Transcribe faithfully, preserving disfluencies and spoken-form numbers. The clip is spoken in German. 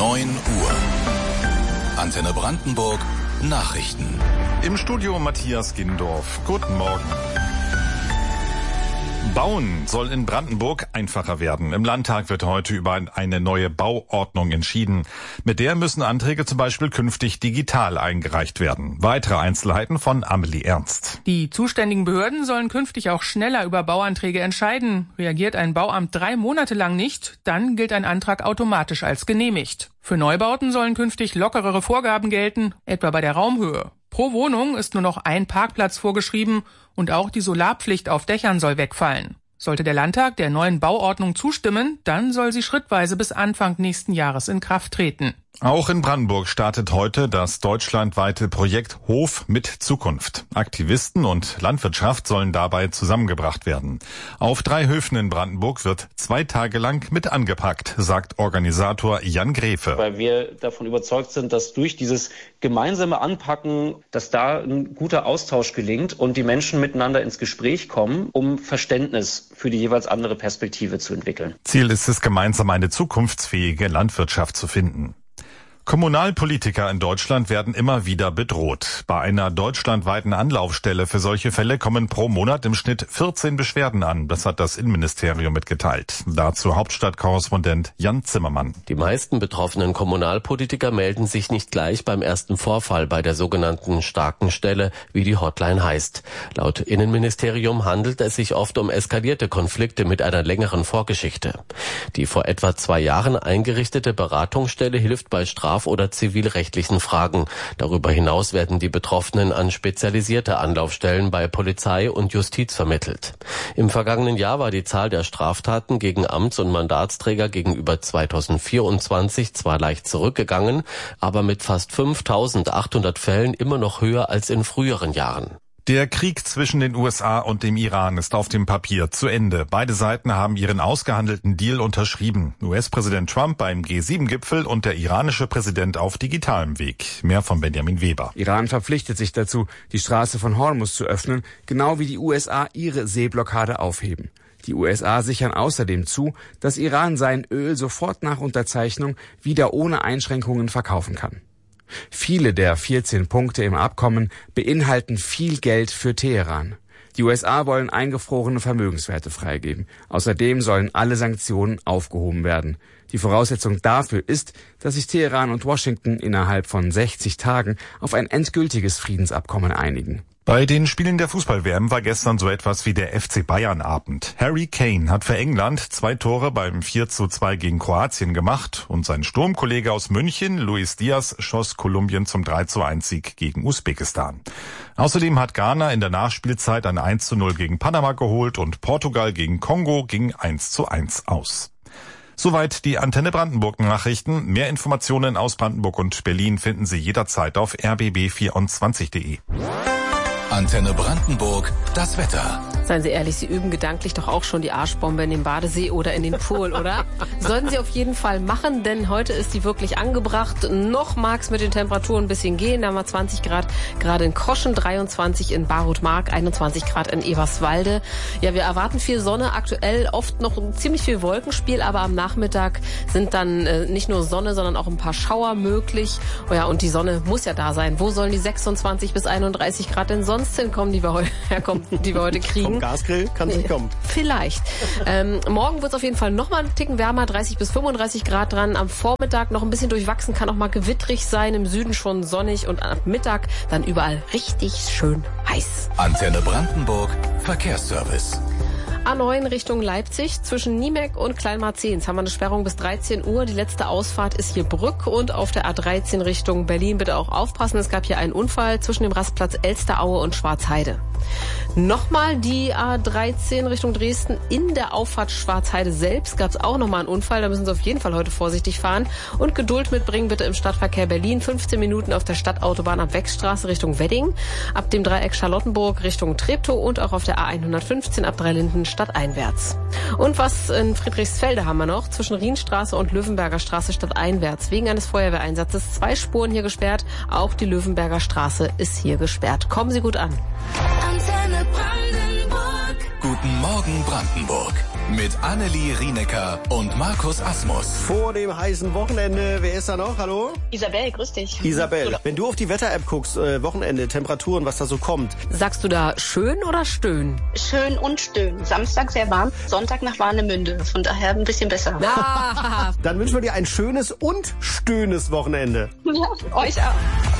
neun Uhr. Antenne Brandenburg Nachrichten. Im Studio Matthias Gindorf. Guten Morgen. Bauen soll in Brandenburg einfacher werden. Im Landtag wird heute über eine neue Bauordnung entschieden. Mit der müssen Anträge zum Beispiel künftig digital eingereicht werden. Weitere Einzelheiten von Amelie Ernst. Die zuständigen Behörden sollen künftig auch schneller über Bauanträge entscheiden. Reagiert ein Bauamt drei Monate lang nicht, dann gilt ein Antrag automatisch als genehmigt. Für Neubauten sollen künftig lockerere Vorgaben gelten, etwa bei der Raumhöhe. Pro Wohnung ist nur noch ein Parkplatz vorgeschrieben und auch die Solarpflicht auf Dächern soll wegfallen. Sollte der Landtag der neuen Bauordnung zustimmen, dann soll sie schrittweise bis Anfang nächsten Jahres in Kraft treten. Auch in Brandenburg startet heute das deutschlandweite Projekt Hof mit Zukunft. Aktivisten und Landwirtschaft sollen dabei zusammengebracht werden. Auf drei Höfen in Brandenburg wird zwei Tage lang mit angepackt, sagt Organisator Jan Gräfe. Weil wir davon überzeugt sind, dass durch dieses gemeinsame Anpacken, dass da ein guter Austausch gelingt und die Menschen miteinander ins Gespräch kommen, um Verständnis für die jeweils andere Perspektive zu entwickeln. Ziel ist es, gemeinsam eine zukunftsfähige Landwirtschaft zu finden. Kommunalpolitiker in Deutschland werden immer wieder bedroht. Bei einer deutschlandweiten Anlaufstelle für solche Fälle kommen pro Monat im Schnitt vierzehn Beschwerden an. Das hat das Innenministerium mitgeteilt. Dazu Hauptstadtkorrespondent Jan Zimmermann. Die meisten betroffenen Kommunalpolitiker melden sich nicht gleich beim ersten Vorfall bei der sogenannten starken Stelle, wie die Hotline heißt. Laut Innenministerium handelt es sich oft um eskalierte Konflikte mit einer längeren Vorgeschichte. Die vor etwa zwei Jahren eingerichtete Beratungsstelle hilft bei Straf- oder zivilrechtlichen Fragen. Darüber hinaus werden die Betroffenen an spezialisierte Anlaufstellen bei Polizei und Justiz vermittelt. Im vergangenen Jahr war die Zahl der Straftaten gegen Amts- und Mandatsträger gegenüber zweitausendvierundzwanzig zwar leicht zurückgegangen, aber mit fast fünftausendachthundert Fällen immer noch höher als in früheren Jahren. Der Krieg zwischen den U S A und dem Iran ist auf dem Papier zu Ende. Beide Seiten haben ihren ausgehandelten Deal unterschrieben. U S-Präsident Trump beim G sieben Gipfel und der iranische Präsident auf digitalem Weg. Mehr von Benjamin Weber. Iran verpflichtet sich dazu, die Straße von Hormuz zu öffnen, genau wie die U S A ihre Seeblockade aufheben. Die U S A sichern außerdem zu, dass Iran sein Öl sofort nach Unterzeichnung wieder ohne Einschränkungen verkaufen kann. Viele der vierzehn Punkte im Abkommen beinhalten viel Geld für Teheran. Die U S A wollen eingefrorene Vermögenswerte freigeben. Außerdem sollen alle Sanktionen aufgehoben werden. Die Voraussetzung dafür ist, dass sich Teheran und Washington innerhalb von sechzig Tagen auf ein endgültiges Friedensabkommen einigen. Bei den Spielen der Fußball-W M war gestern so etwas wie der F C Bayern-Abend. Harry Kane hat für England zwei Tore beim vier zu zwei gegen Kroatien gemacht und sein Sturmkollege aus München, Luis Diaz, schoss Kolumbien zum drei zu eins Sieg gegen Usbekistan. Außerdem hat Ghana in der Nachspielzeit ein eins zu null gegen Panama geholt und Portugal gegen Kongo ging eins zu eins aus. Soweit die Antenne Brandenburg Nachrichten. Mehr Informationen aus Brandenburg und Berlin finden Sie jederzeit auf r b b vierundzwanzig punkt de. Antenne Brandenburg, das Wetter. Seien Sie ehrlich, Sie üben gedanklich doch auch schon die Arschbombe in den Badesee oder in den Pool, oder? Sollten Sie auf jeden Fall machen, denn heute ist die wirklich angebracht. Noch mag es mit den Temperaturen ein bisschen gehen. Da haben wir zwanzig Grad gerade in Kroschen, dreiundzwanzig in Barutmark, einundzwanzig Grad in Eberswalde. Ja, wir erwarten viel Sonne, aktuell oft noch ziemlich viel Wolkenspiel, aber am Nachmittag sind dann äh, nicht nur Sonne, sondern auch ein paar Schauer möglich. Oh ja, und die Sonne muss ja da sein. Wo sollen die sechsundzwanzig bis einunddreißig Grad denn sonst hinkommen, die wir, heu- herkommen, die wir heute kriegen? Vom Gasgrill kann sie kommen. Vielleicht. Ähm, morgen wird es auf jeden Fall noch mal einen Ticken wärmer, dreißig bis fünfunddreißig Grad dran. Am Vormittag noch ein bisschen durchwachsen, kann auch mal gewittrig sein. Im Süden schon sonnig und ab Mittag dann überall richtig schön heiß. Antenne Brandenburg, Verkehrsservice. A neun Richtung Leipzig, zwischen Niemek und Kleinmarzehns haben wir eine Sperrung bis dreizehn Uhr. Die letzte Ausfahrt ist hier Brück und auf der A dreizehn Richtung Berlin bitte auch aufpassen. Es gab hier einen Unfall zwischen dem Rastplatz Elsteraue und Schwarzheide. Nochmal die A dreizehn Richtung Dresden. In der Auffahrt Schwarzheide selbst gab es auch nochmal einen Unfall. Da müssen Sie auf jeden Fall heute vorsichtig fahren. Und Geduld mitbringen bitte im Stadtverkehr Berlin. fünfzehn Minuten auf der Stadtautobahn am Wechstraße Richtung Wedding. Ab dem Dreieck Charlottenburg Richtung Treptow und auch auf der A hundertfünfzehn ab Dreilinden stadteinwärts. Und was in Friedrichsfelde haben wir noch? Zwischen Rienstraße und Löwenberger Straße stadteinwärts. Wegen eines Feuerwehreinsatzes zwei Spuren hier gesperrt. Auch die Löwenberger Straße ist hier gesperrt. Kommen Sie gut an. Antenne Brandenburg. Guten Morgen Brandenburg. mit Annelie Rienecker und Markus Asmus. Vor dem heißen Wochenende, wer ist da noch? Hallo? Isabel, grüß dich. Isabel, wenn du auf die Wetter-App guckst, äh, Wochenende, Temperaturen, was da so kommt. Sagst du da schön oder stöhn? Schön und stöhn. Samstag sehr warm, Sonntag nach Warnemünde. Von daher ein bisschen besser. Ah. Dann wünschen wir dir ein schönes und stöhnes Wochenende. Ja, euch auch.